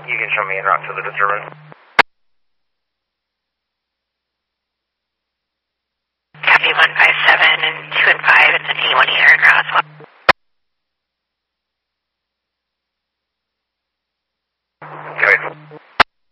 You can show me en route to the disturbance. Copy 157 and 2 and 5, it's an E1 here in Roswell.